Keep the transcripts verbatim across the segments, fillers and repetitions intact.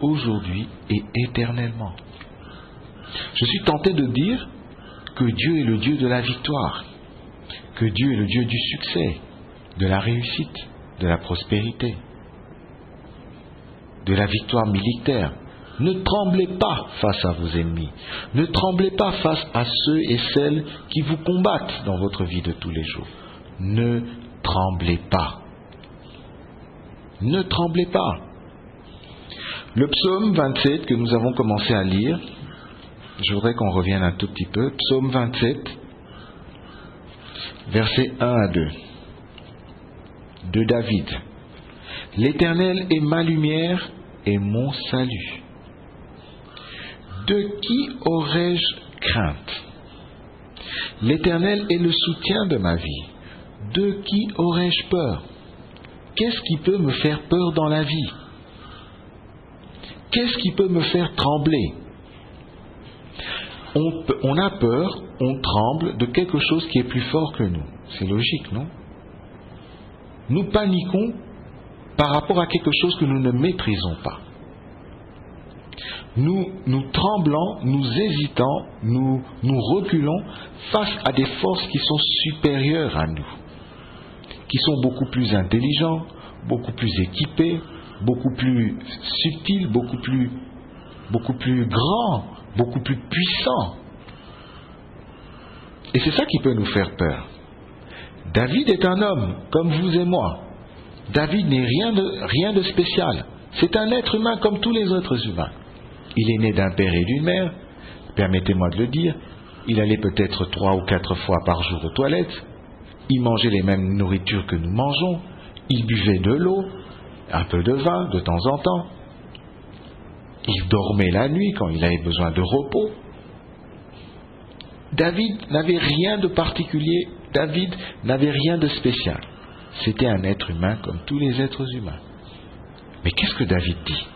aujourd'hui et éternellement. Je suis tenté de dire que Dieu est le Dieu de la victoire, que Dieu est le Dieu du succès, de la réussite, de la prospérité, de la victoire militaire. Ne tremblez pas face à vos ennemis. Ne tremblez pas face à ceux et celles qui vous combattent dans votre vie de tous les jours. Ne tremblez pas. Ne tremblez pas. Le psaume vingt-sept que nous avons commencé à lire, je voudrais qu'on revienne un tout petit peu. Psaume vingt-sept, versets un à deux, de David. L'Éternel est ma lumière et mon salut. De qui aurais-je crainte? L'Éternel est le soutien de ma vie. De qui aurais-je peur? Qu'est-ce qui peut me faire peur dans la vie? Qu'est-ce qui peut me faire trembler? On, on a peur, on tremble de quelque chose qui est plus fort que nous. C'est logique, non? Nous paniquons par rapport à quelque chose que nous ne maîtrisons pas. Nous, nous tremblons, nous hésitons, nous, nous reculons face à des forces qui sont supérieures à nous, qui sont beaucoup plus intelligents, beaucoup plus équipés, beaucoup plus subtils, beaucoup plus, beaucoup plus grands, beaucoup plus puissants. Et c'est ça qui peut nous faire peur. David est un homme comme vous et moi. David n'est rien de, rien de spécial. C'est un être humain comme tous les autres humains. Il est né d'un père et d'une mère, permettez-moi de le dire. Il allait peut-être trois ou quatre fois par jour aux toilettes. Il mangeait les mêmes nourritures que nous mangeons. Il buvait de l'eau, un peu de vin de temps en temps. Il dormait la nuit quand il avait besoin de repos. David n'avait rien de particulier. David n'avait rien de spécial. C'était un être humain comme tous les êtres humains. Mais qu'est-ce que David dit?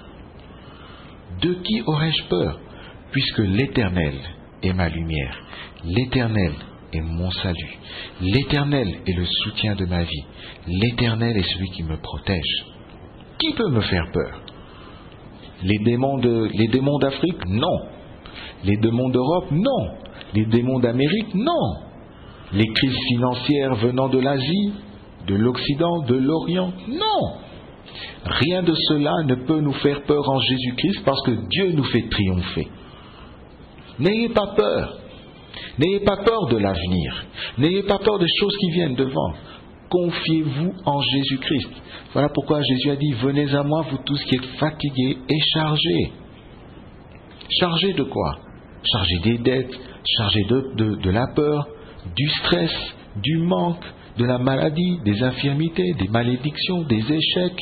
De qui aurais-je peur, puisque l'Éternel est ma lumière, l'Éternel est mon salut, l'Éternel est le soutien de ma vie, l'Éternel est celui qui me protège. Qui peut me faire peur? Les démons de, les démons d'Afrique? Non. Les démons d'Europe? Non. Les démons d'Amérique? Non. Les crises financières venant de l'Asie, de l'Occident, de l'Orient? Non. Rien de cela ne peut nous faire peur en Jésus-Christ parce que Dieu nous fait triompher. N'ayez pas peur. N'ayez pas peur de l'avenir. N'ayez pas peur des choses qui viennent devant. Confiez-vous en Jésus-Christ. Voilà pourquoi Jésus a dit, venez à moi, vous tous qui êtes fatigués et chargés. Chargés de quoi? Chargés des dettes, chargés de, de, de la peur, du stress, du manque, de la maladie, des infirmités, des malédictions, des échecs.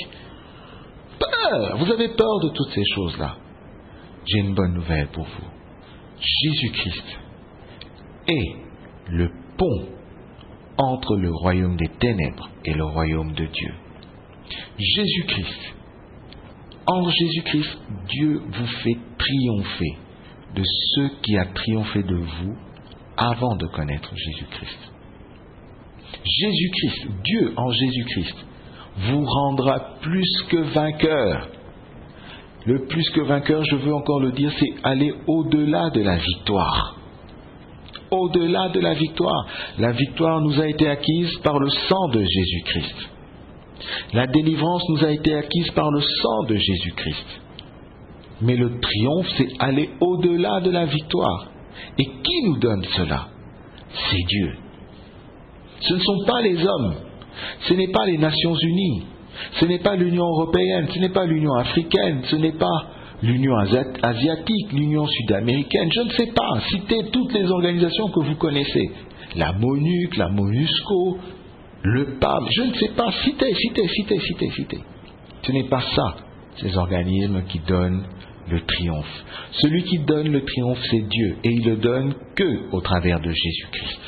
Peur! Vous avez peur de toutes ces choses-là. J'ai une bonne nouvelle pour vous. Jésus-Christ est le pont entre le royaume des ténèbres et le royaume de Dieu. Jésus-Christ, en Jésus-Christ, Dieu vous fait triompher de ce qui a triomphé de vous avant de connaître Jésus-Christ. Jésus-Christ, Dieu en Jésus-Christ, vous rendra plus que vainqueur. Le plus que vainqueur, je veux encore le dire, c'est aller au-delà de la victoire. Au-delà de la victoire. La victoire nous a été acquise par le sang de Jésus-Christ. La délivrance nous a été acquise par le sang de Jésus-Christ. Mais le triomphe, c'est aller au-delà de la victoire. Et qui nous donne cela? C'est Dieu. Ce ne sont pas les hommes, ce n'est pas les Nations Unies, ce n'est pas l'Union Européenne, ce n'est pas l'Union Africaine, ce n'est pas l'Union Asiatique, l'Union Sud-Américaine, je ne sais pas, citez toutes les organisations que vous connaissez, la MONUC, la MONUSCO, le pape, je ne sais pas, citez, citez, citez, citez, citez. Ce n'est pas ça, ces organismes qui donnent le triomphe. Celui qui donne le triomphe, c'est Dieu, et il le donne que au travers de Jésus-Christ.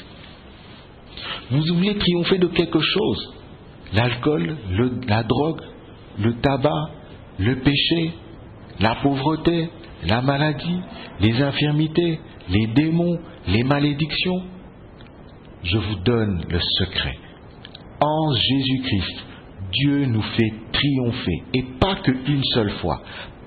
Vous voulez triompher de quelque chose? L'alcool, le, la drogue, le tabac, le péché, la pauvreté, la maladie, les infirmités, les démons, les malédictions. Je vous donne le secret. En Jésus-Christ, Dieu nous fait triompher, et pas qu'une seule fois,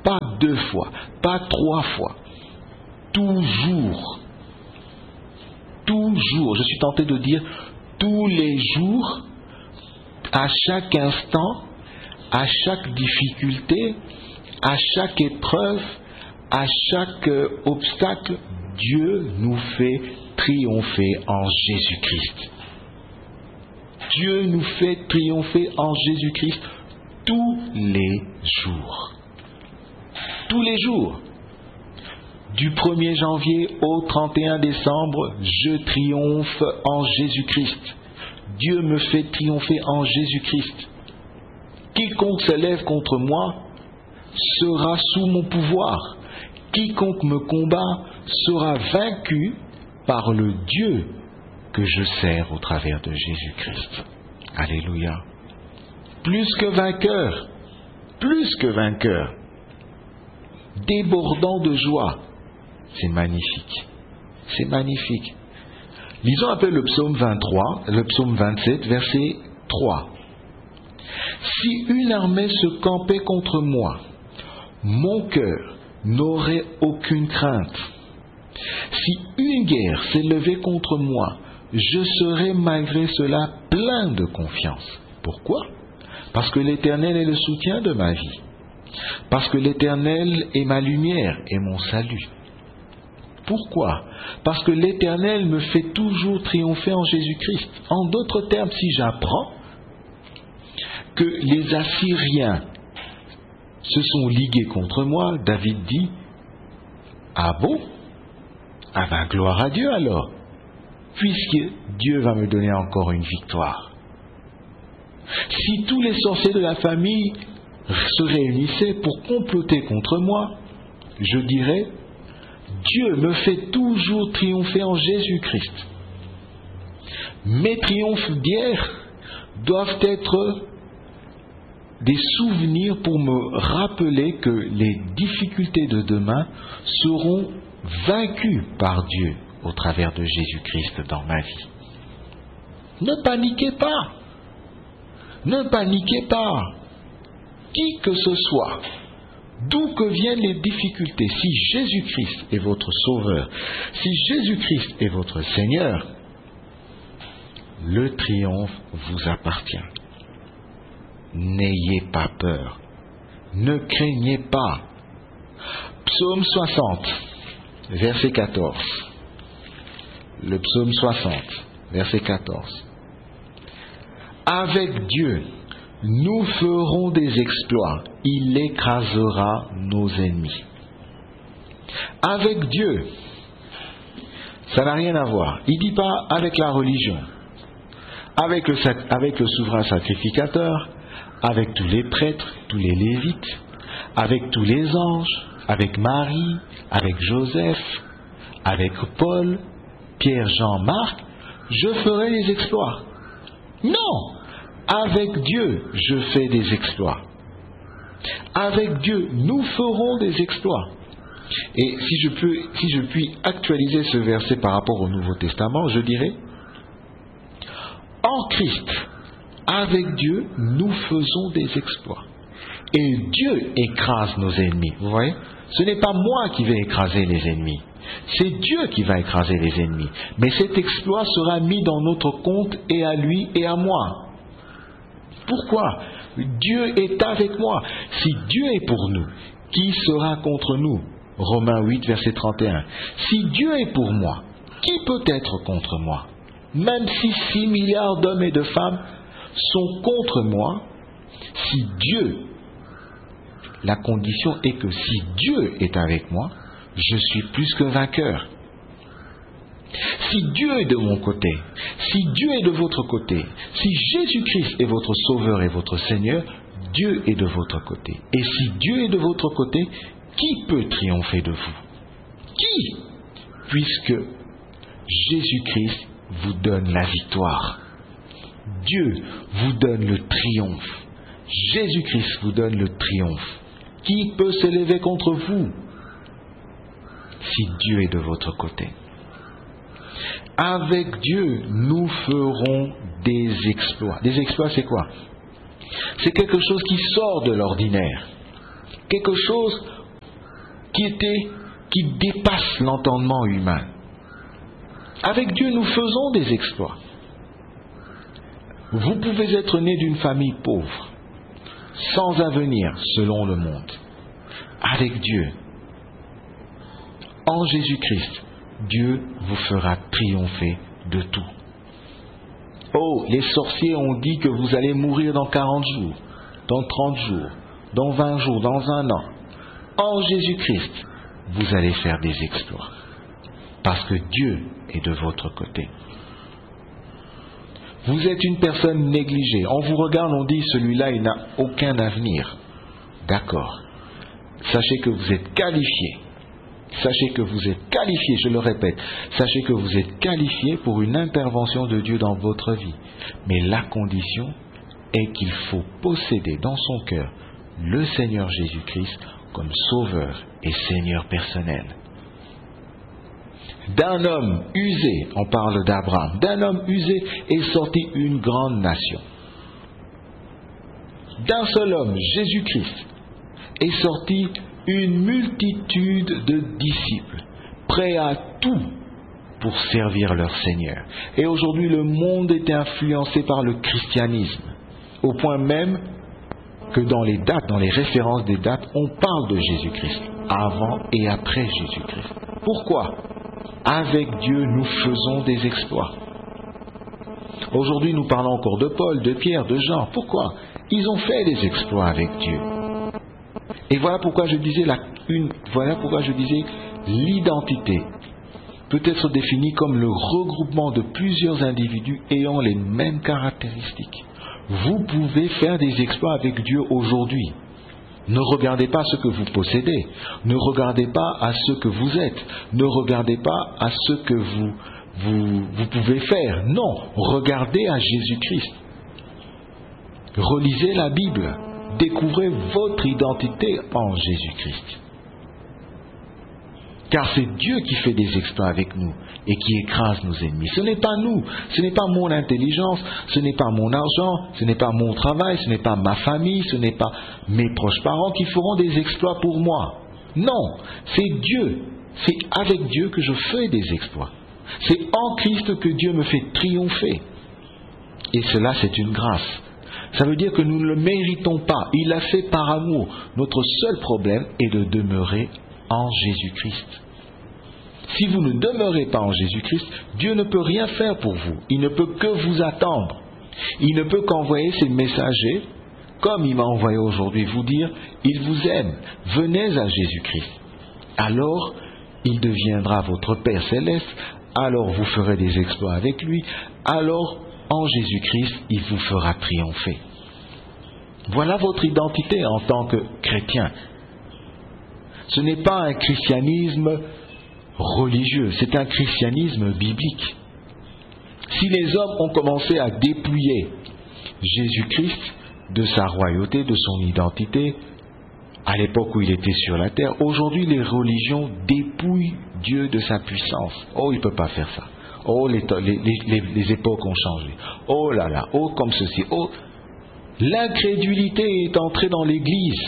pas deux fois, pas trois fois. Toujours. Toujours. Je suis tenté de dire tous les jours, à chaque instant, à chaque difficulté, à chaque épreuve, à chaque euh, obstacle, Dieu nous fait triompher en Jésus-Christ. Dieu nous fait triompher en Jésus-Christ tous les jours. Tous les jours. Du premier janvier au trente et un décembre, je triomphe en Jésus-Christ. Dieu me fait triompher en Jésus-Christ. Quiconque se lève contre moi sera sous mon pouvoir. Quiconque me combat sera vaincu par le Dieu que je sers au travers de Jésus-Christ. Alléluia. Plus que vainqueur, plus que vainqueur, débordant de joie. C'est magnifique. C'est magnifique. Lisons un peu le psaume vingt-trois, le psaume vingt-sept, verset trois. Si une armée se campait contre moi, mon cœur n'aurait aucune crainte. Si une guerre s'élevait contre moi, je serais malgré cela plein de confiance. Pourquoi? Parce que l'Éternel est le soutien de ma vie. Parce que l'Éternel est ma lumière et mon salut. Pourquoi? Parce que l'Éternel me fait toujours triompher en Jésus-Christ. En d'autres termes, si j'apprends que les Assyriens se sont ligués contre moi, David dit, ah bon? Ah ben gloire à Dieu alors, puisque Dieu va me donner encore une victoire. Si tous les sorciers de la famille se réunissaient pour comploter contre moi, je dirais, Dieu me fait toujours triompher en Jésus-Christ. Mes triomphes d'hier doivent être des souvenirs pour me rappeler que les difficultés de demain seront vaincues par Dieu au travers de Jésus-Christ dans ma vie. Ne paniquez pas. Ne paniquez pas. Qui que ce soit, d'où que viennent les difficultés, si Jésus-Christ est votre Sauveur, si Jésus-Christ est votre Seigneur, le triomphe vous appartient. N'ayez pas peur. Ne craignez pas. Psaume soixante, verset quatorze. Le psaume soixante, verset quatorze. Avec Dieu, nous ferons des exploits. Il écrasera nos ennemis. Avec Dieu, ça n'a rien à voir. Il ne dit pas avec la religion, avec le, avec le souverain sacrificateur, avec tous les prêtres, tous les lévites, avec tous les anges, avec Marie, avec Joseph, avec Paul, Pierre, Jean, Marc, je ferai des exploits. Non! Avec Dieu, je fais des exploits. Avec Dieu, nous ferons des exploits. Et si je peux, si je puis actualiser ce verset par rapport au Nouveau Testament, je dirais, en Christ, avec Dieu, nous faisons des exploits. Et Dieu écrase nos ennemis. Vous voyez? Ce n'est pas moi qui vais écraser les ennemis. C'est Dieu qui va écraser les ennemis. Mais cet exploit sera mis dans notre compte et à lui et à moi. Pourquoi? Dieu est avec moi. Si Dieu est pour nous, qui sera contre nous? Romains huit, verset trente et un. Si Dieu est pour moi, qui peut être contre moi? Même si six milliards d'hommes et de femmes sont contre moi, si Dieu, la condition est que si Dieu est avec moi, je suis plus que vainqueur. Si Dieu est de mon côté, si Dieu est de votre côté, si Jésus-Christ est votre Sauveur et votre Seigneur, Dieu est de votre côté. Et si Dieu est de votre côté, qui peut triompher de vous? Qui? Puisque Jésus-Christ vous donne la victoire. Dieu vous donne le triomphe. Jésus-Christ vous donne le triomphe. Qui peut s'élever contre vous si Dieu est de votre côté? Avec Dieu, nous ferons des exploits. Des exploits, c'est quoi? C'est quelque chose qui sort de l'ordinaire. Quelque chose qui était, qui dépasse l'entendement humain. Avec Dieu, nous faisons des exploits. Vous pouvez être né d'une famille pauvre, sans avenir selon le monde. Avec Dieu, en Jésus-Christ, Dieu vous fera triompher de tout. Oh, les sorciers ont dit que vous allez mourir dans quarante jours, dans trente jours, dans vingt jours, dans un an. En Jésus-Christ, vous allez faire des exploits. Parce que Dieu est de votre côté. Vous êtes une personne négligée. On vous regarde, on dit, celui-là, il n'a aucun avenir. D'accord. Sachez que vous êtes qualifié. Sachez que vous êtes qualifié, je le répète. Sachez que vous êtes qualifié pour une intervention de Dieu dans votre vie. Mais la condition est qu'il faut posséder dans son cœur le Seigneur Jésus-Christ comme Sauveur et Seigneur personnel. D'un homme usé, on parle d'Abraham, d'un homme usé est sortie une grande nation. D'un seul homme, Jésus-Christ, est sortie une multitude de disciples, prêts à tout pour servir leur Seigneur. Et aujourd'hui, le monde est influencé par le christianisme, au point même que dans les dates, dans les références des dates, on parle de Jésus-Christ, avant et après Jésus-Christ. Pourquoi ? Avec Dieu, nous faisons des exploits. Aujourd'hui, nous parlons encore de Paul, de Pierre, de Jean. Pourquoi ? Ils ont fait des exploits avec Dieu. Et voilà pourquoi je disais, la, une, voilà pourquoi je disais l'identité peut être définie comme le regroupement de plusieurs individus ayant les mêmes caractéristiques. Vous pouvez faire des exploits avec Dieu aujourd'hui. Ne regardez pas ce que vous possédez. Ne regardez pas à ce que vous êtes. Ne regardez pas à ce que vous, vous, vous pouvez faire. Non, regardez à Jésus-Christ. Relisez la Bible. Découvrez votre identité en Jésus-Christ. Car c'est Dieu qui fait des exploits avec nous et qui écrase nos ennemis. Ce n'est pas nous, ce n'est pas mon intelligence, ce n'est pas mon argent, ce n'est pas mon travail, ce n'est pas ma famille, ce n'est pas mes proches parents qui feront des exploits pour moi. Non, c'est Dieu. C'est avec Dieu que je fais des exploits. C'est en Christ que Dieu me fait triompher. Et cela, c'est une grâce. Ça veut dire que nous ne le méritons pas. Il l'a fait par amour. Notre seul problème est de demeurer en Jésus-Christ. Si vous ne demeurez pas en Jésus-Christ, Dieu ne peut rien faire pour vous. Il ne peut que vous attendre. Il ne peut qu'envoyer ses messagers, comme il m'a envoyé aujourd'hui, vous dire, il vous aime, venez à Jésus-Christ. Alors, il deviendra votre Père céleste, alors vous ferez des exploits avec lui, alors, en Jésus-Christ, il vous fera triompher. Voilà votre identité en tant que chrétien. Ce n'est pas un christianisme religieux, c'est un christianisme biblique. Si les hommes ont commencé à dépouiller Jésus-Christ de sa royauté, de son identité, à l'époque où il était sur la terre, aujourd'hui les religions dépouillent Dieu de sa puissance. Oh, il ne peut pas faire ça. Oh, les, les, les, les époques ont changé. Oh là là, oh comme ceci. Oh, l'incrédulité est entrée dans l'Église.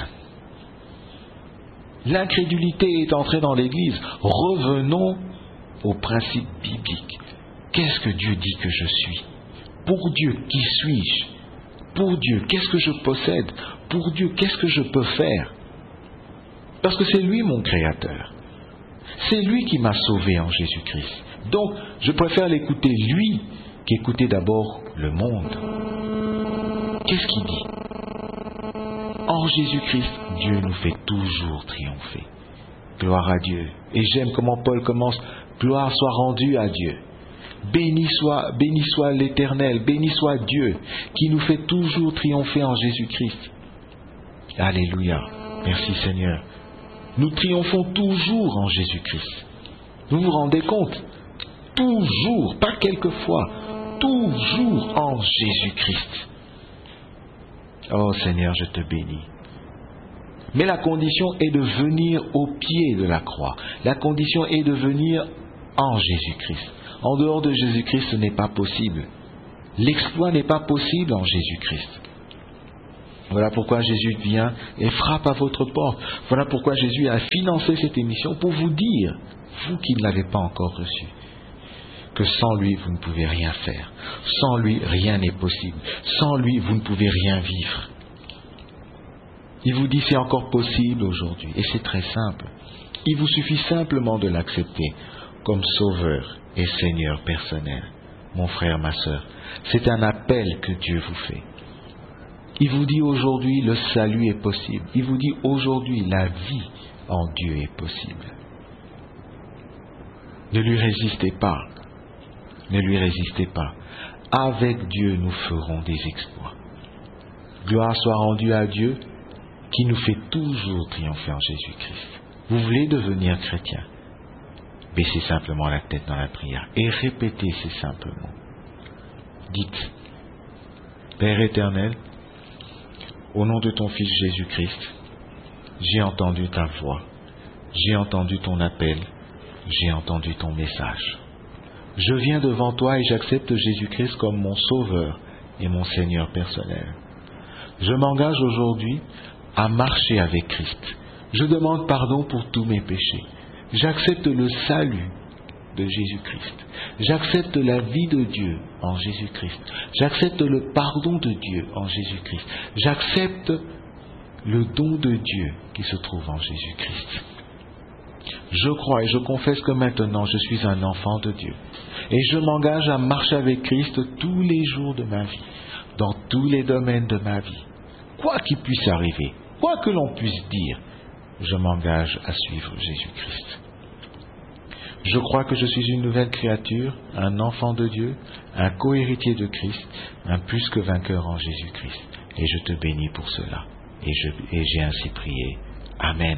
L'incrédulité est entrée dans l'Église. Revenons au principe biblique. Qu'est-ce que Dieu dit que je suis ? Pour Dieu, qui suis-je ? Pour Dieu, qu'est-ce que je possède ? Pour Dieu, qu'est-ce que je peux faire ? Parce que c'est lui mon Créateur. C'est lui qui m'a sauvé en Jésus-Christ. Donc, je préfère l'écouter lui qu'écouter d'abord le monde. Qu'est-ce qu'il dit ? En Jésus-Christ, Dieu nous fait toujours triompher. Gloire à Dieu. Et j'aime comment Paul commence. Gloire soit rendue à Dieu. Béni soit, béni soit l'Éternel, béni soit Dieu, qui nous fait toujours triompher en Jésus-Christ. Alléluia. Merci Seigneur. Nous triomphons toujours en Jésus-Christ. Vous vous rendez compte ? Toujours, pas quelquefois, toujours en Jésus-Christ. Oh Seigneur, je te bénis. Mais la condition est de venir au pied de la croix. La condition est de venir en Jésus-Christ. En dehors de Jésus-Christ, ce n'est pas possible. L'exploit n'est pas possible en Jésus-Christ. Voilà pourquoi Jésus vient et frappe à votre porte. Voilà pourquoi Jésus a financé cette émission pour vous dire, vous qui ne l'avez pas encore reçu, que sans lui, vous ne pouvez rien faire. Sans lui, rien n'est possible. Sans lui, vous ne pouvez rien vivre. Il vous dit c'est encore possible aujourd'hui. Et c'est très simple. Il vous suffit simplement de l'accepter comme sauveur et Seigneur personnel. Mon frère, ma sœur, c'est un appel que Dieu vous fait. Il vous dit aujourd'hui le salut est possible. Il vous dit aujourd'hui la vie en Dieu est possible. Ne lui résistez pas. Ne lui résistez pas. Avec Dieu, nous ferons des exploits. Gloire soit rendue à Dieu qui nous fait toujours triompher en Jésus-Christ. Vous voulez devenir chrétien? Baissez simplement la tête dans la prière et répétez ces simples mots. Dites, Père éternel, au nom de ton Fils Jésus-Christ, j'ai entendu ta voix, j'ai entendu ton appel, j'ai entendu ton message. Je viens devant toi et j'accepte Jésus-Christ comme mon Sauveur et mon Seigneur personnel. Je m'engage aujourd'hui à marcher avec Christ. Je demande pardon pour tous mes péchés. J'accepte le salut de Jésus-Christ. J'accepte la vie de Dieu en Jésus-Christ. J'accepte le pardon de Dieu en Jésus-Christ. J'accepte le don de Dieu qui se trouve en Jésus-Christ. Je crois et je confesse que maintenant je suis un enfant de Dieu. Et je m'engage à marcher avec Christ tous les jours de ma vie, dans tous les domaines de ma vie. Quoi qu'il puisse arriver, quoi que l'on puisse dire, je m'engage à suivre Jésus-Christ. Je crois que je suis une nouvelle créature, un enfant de Dieu, un co-héritier de Christ, un plus que vainqueur en Jésus-Christ. Et je te bénis pour cela. Et, je, et j'ai ainsi prié. Amen.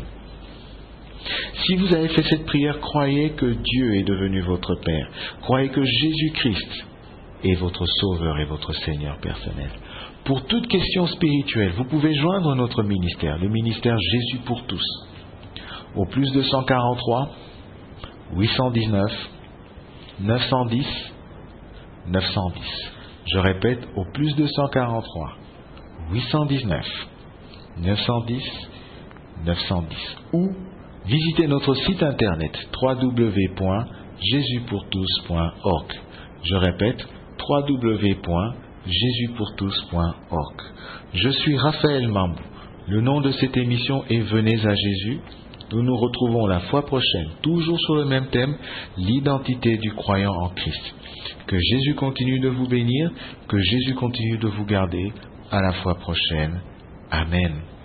Si vous avez fait cette prière, croyez que Dieu est devenu votre Père. Croyez que Jésus-Christ est votre Sauveur et votre Seigneur personnel. Pour toute question spirituelle, vous pouvez joindre notre ministère, le ministère Jésus pour tous, au plus deux cent quarante-trois, huit cent dix-neuf, neuf cent dix, neuf cent dix. Je répète, au plus deux cent quarante-trois, huit cent dix-neuf, neuf cent dix, neuf cent dix. Ou visitez notre site internet w w w point jésus pour tous point org. Je répète, w w w point jésus pour tous point org. Je suis Raphaël Mambou. Le nom de cette émission est Venez à Jésus. Nous nous retrouvons la fois prochaine, toujours sur le même thème, l'identité du croyant en Christ. Que Jésus continue de vous bénir, que Jésus continue de vous garder. À la fois prochaine. Amen.